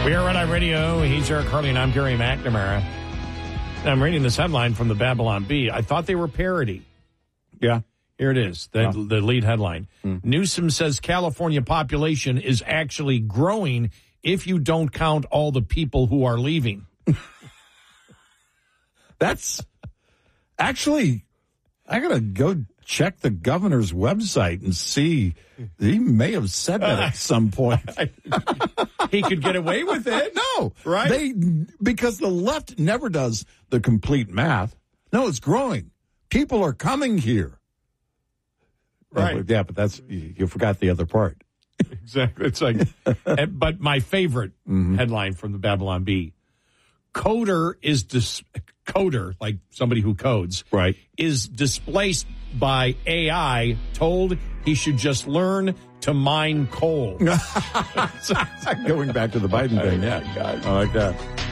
We are Red Eye Radio. He's Eric Harley, and I'm Gary McNamara. I'm reading this headline from the Babylon Bee. I thought they were parody. Yeah. Here it is, the lead headline. Newsom says California population is actually growing if you don't count all the people who are leaving. That's actually, I got to go check the governor's website and see. He may have said that at some point. He could get away with it. No, right? Because the left never does the complete math. No, it's growing. People are coming here. Right. Yeah, but that's, you forgot the other part. Exactly. It's like, but my favorite headline from the Babylon Bee, coder, like somebody who codes, right, is displaced by AI, told he should just learn to mine coal. Going back to the Biden thing, yeah. I like that.